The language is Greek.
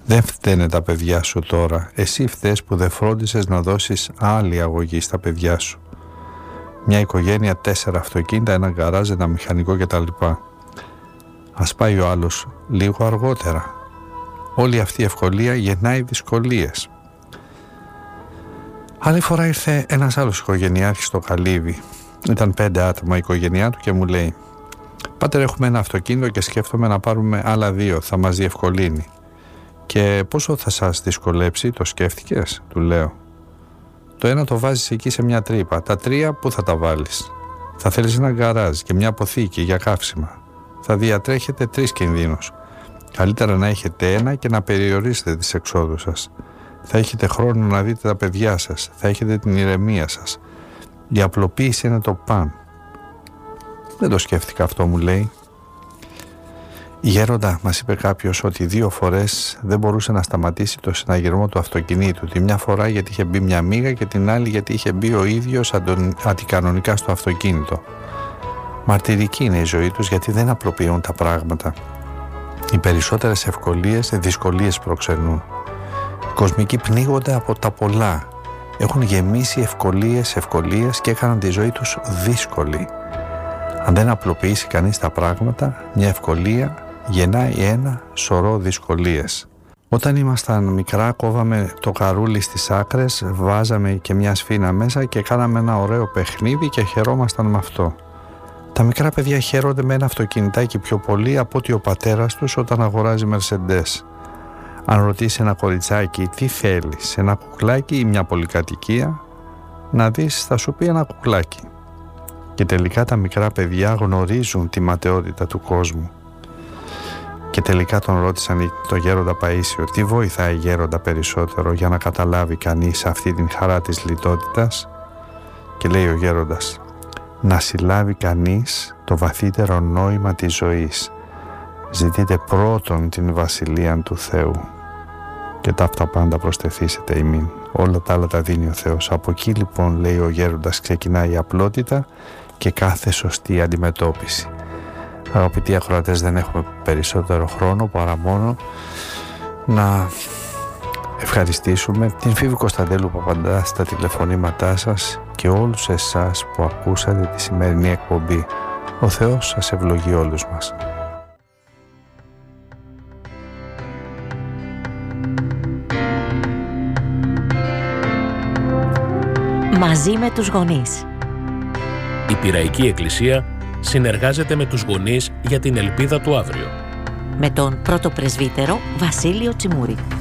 Δεν φταίνε τα παιδιά σου τώρα. Εσύ φταίς που δεν φρόντισες να δώσεις άλλη αγωγή στα παιδιά σου. Μια οικογένεια, 4 αυτοκίνητα, ένα γκαράζ, ένα μηχανικό κτλ. Ας πάει ο άλλος λίγο αργότερα. Όλη αυτή η ευκολία γεννάει δυσκολίες. Άλλη φορά ήρθε ένας άλλος οικογενειάρχης στο Καλύβι. Ήταν 5 άτομα η οικογένειά του και μου λέει: «Πάτερ, έχουμε ένα αυτοκίνητο και σκέφτομαι να πάρουμε άλλα 2, θα μας διευκολύνει». «Και πόσο θα σας δυσκολέψει, το σκέφτηκες?» του λέω. «Το ένα το βάζεις εκεί σε μια τρύπα, τα 3 πού θα τα βάλεις? Θα θέλεις ένα γκαράζ και μια αποθήκη για καύσιμα. Θα διατρέχετε 3 κινδύνους. Καλύτερα να έχετε ένα και να περιορίσετε τις εξόδους σας. Θα έχετε χρόνο να δείτε τα παιδιά σας, θα έχετε την ηρεμία σας. Η απλοποίηση είναι το παν». «Δεν το σκέφτηκα αυτό», μου λέει. «Γέροντα», μας είπε κάποιος, ότι 2 φορές δεν μπορούσε να σταματήσει το συναγερμό του αυτοκινήτου. Τη μια φορά γιατί είχε μπει μια μύγα και την άλλη γιατί είχε μπει ο ίδιος αντικανονικά στο αυτοκίνητο. Μαρτυρική είναι η ζωή τους, γιατί δεν απλοποιούν τα πράγματα. Οι περισσότερες ευκολίες δυσκολίες προξενούν. Οι κοσμικοί πνίγονται από τα πολλά. Έχουν γεμίσει ευκολίες και έκαναν τη ζωή τους δύσκολη. Αν δεν απλοποιήσει κανείς τα πράγματα, μια ευκολία γεννάει ένα σωρό δυσκολίες. Όταν ήμασταν μικρά, κόβαμε το καρούλι στις άκρες, βάζαμε και μια σφίνα μέσα και κάναμε ένα ωραίο παιχνίδι και χαιρόμασταν με αυτό. Τα μικρά παιδιά χαίρονται με ένα αυτοκινητάκι πιο πολύ από ότι ο πατέρας τους όταν αγοράζει Mercedes. Αν ρωτήσει ένα κοριτσάκι τι θέλεις, ένα κουκλάκι ή μια πολυκατοικία, να δεις, θα σου πει ένα κουκλάκι. Και τελικά τα μικρά παιδιά γνωρίζουν τη ματαιότητα του κόσμου. Και τελικά τον ρώτησαν το γέροντα Παΐσιο τι βοηθάει γέροντα περισσότερο για να καταλάβει κανείς αυτή την χαρά της λιτότητας. Και λέει ο γέροντας: «Να συλλάβει κανείς το βαθύτερο νόημα της ζωής. Ζητείτε πρώτον την βασιλεία του Θεού και ταύτα πάντα προστεθήσετε ημίν. Όλα τα άλλα τα δίνει ο Θεός». Από εκεί λοιπόν, λέει ο γέροντας, ξεκινάει η απλότητα και κάθε σωστή αντιμετώπιση. Αγαπητοί ακροατές, δεν έχουμε περισσότερο χρόνο παρά μόνο να ευχαριστήσουμε την Φίβη Κωνσταντέλου που απαντά στα τηλεφωνήματά σας και όλους εσάς που ακούσατε τη σημερινή εκπομπή. Ο Θεός σας ευλογεί όλους μας. Μαζί με τους γονείς. Η Πειραϊκή Εκκλησία συνεργάζεται με τους γονείς για την ελπίδα του αύριο. Με τον πρώτο πρεσβύτερο Βασίλειο Τσιμούρη.